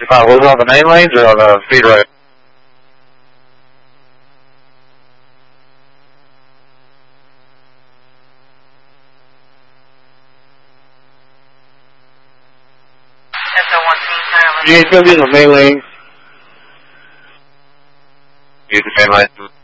65, was it on the main lanes or on the speedway? Yeah, it's going to be in the main lane. Use the main lane.